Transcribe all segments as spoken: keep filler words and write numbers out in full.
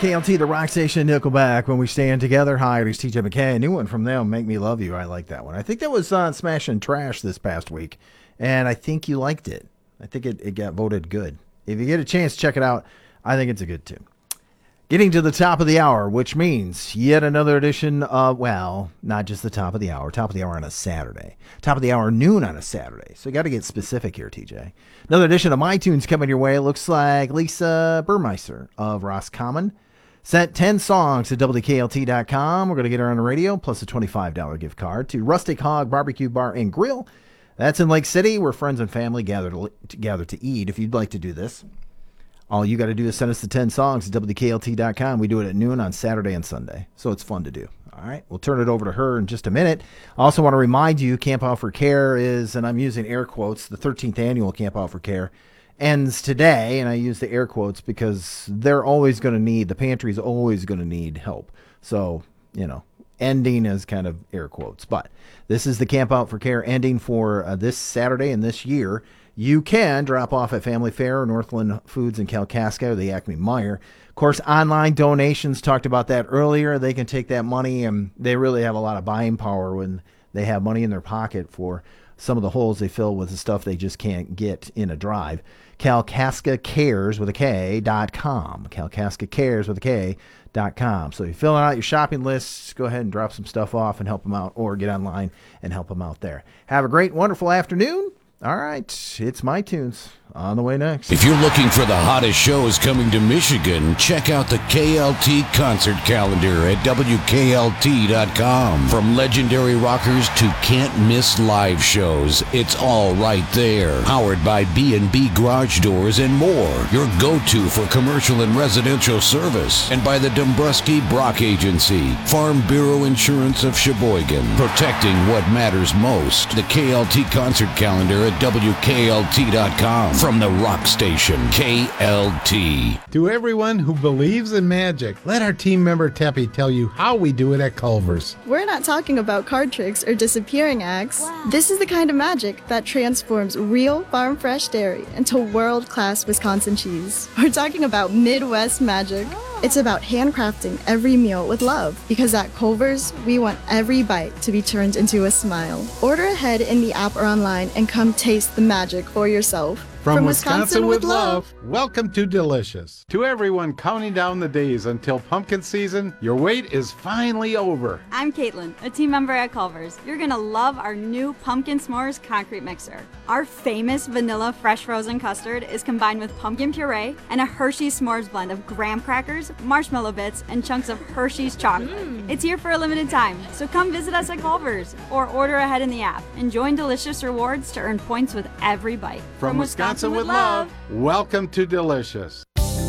K L T, the rock station, Nickelback, When We Stand Together. Hi, it is T J McKay. A new one from them, Make Me Love You. I like that one. I think that was on Smash and Trash this past week, and I think you liked it. I think it, it got voted good. If you get a chance, check it out. I think it's a good tune. Getting to the top of the hour, which means yet another edition of, well, not just the top of the hour, top of the hour on a Saturday. Top of the hour, noon on a Saturday. So you got to get specific here, T J. Another edition of My Tunes coming your way. It looks like Lisa Burmeister of Roscommon sent ten songs to W K L T dot com. We're going to get her on the radio, plus a twenty-five dollars gift card to Rustic Hog Barbecue Bar and Grill. That's in Lake City, where friends and family gather to, to, gather to eat. If you'd like to do this, all you got to do is send us the ten songs at W K L T dot com. We do it at noon on Saturday and Sunday, so it's fun to do. All right, we'll turn it over to her in just a minute. I also want to remind you, Camp Out for Care is, and I'm using air quotes, the thirteenth annual Camp Out for Care ends today, and I use the air quotes because they're always going to need, the pantry's always going to need help. So, you know, ending is kind of air quotes, but this is the Camp Out for Care ending for uh, this Saturday and this year. You can drop off at Family Fare, Northland Foods in Kalkaska, or the Acme Meyer. Of course, online donations, talked about that earlier. They can take that money, and they really have a lot of buying power when they have money in their pocket for some of the holes they fill with the stuff they just can't get in a drive. Kalkaska Cares with a K dot com. Kalkaska Cares with a K dot com. So you're filling out your shopping lists, go ahead and drop some stuff off and help them out, or get online and help them out there. Have a great, wonderful afternoon. All right, it's My Tunes on the way next. If you're looking for the hottest shows coming to Michigan, check out the K L T concert calendar at W K L T dot com. From legendary rockers to can't-miss live shows, it's all right there. Powered by B and B Garage Doors and more, your go-to for commercial and residential service. And by the Dombrowski Brock Agency, Farm Bureau Insurance of Sheboygan, protecting what matters most. The K L T concert calendar at W K L T dot com. From the rock station, K L T. To everyone who believes in magic, let our team member Teppy tell you how we do it at Culver's. We're not talking about card tricks or disappearing acts. Wow. This is the kind of magic that transforms real farm-fresh dairy into world-class Wisconsin cheese. We're talking about Midwest magic. It's about handcrafting every meal with love, because at Culver's, we want every bite to be turned into a smile. Order ahead in the app or online and come taste the magic for yourself. From, From Wisconsin, Wisconsin with love, welcome to Delicious. To everyone counting down the days until pumpkin season, your wait is finally over. I'm Caitlin, a team member at Culver's. You're going to love our new Pumpkin S'mores concrete mixer. Our famous vanilla fresh frozen custard is combined with pumpkin puree and a Hershey's S'mores blend of graham crackers, marshmallow bits, and chunks of Hershey's chocolate. Mm. It's here for a limited time, so come visit us at Culver's or order ahead in the app and join Delicious Rewards to earn points with every bite. From, From Wisconsin, Wisconsin with love, welcome to Delicious.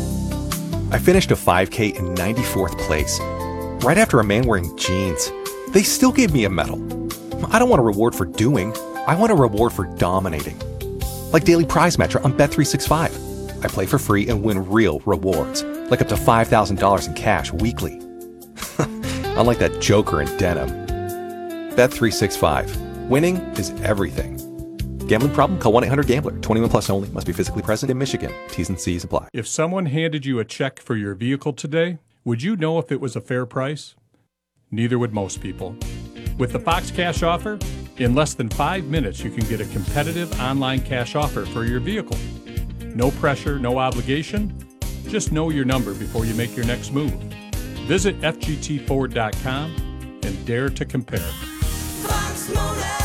I finished a five K in ninety-fourth place, right after a man wearing jeans. They still gave me a medal. I don't want a reward for doing, I want a reward for dominating. Like Daily Prize Match on Bet three sixty-five. I play for free and win real rewards, like up to five thousand dollars in cash weekly. Unlike that joker in denim. Bet three sixty-five. Winning is everything. Gambling problem? Call one eight hundred gambler. twenty-one plus only. Must be physically present in Michigan. T's and C's apply. If someone handed you a check for your vehicle today, would you know if it was a fair price? Neither would most people. With the Fox Cash Offer, in less than five minutes you can get a competitive online cash offer for your vehicle. No pressure, no obligation. Just know your number before you make your next move. Visit F G T Ford dot com and dare to compare. Fox Motor.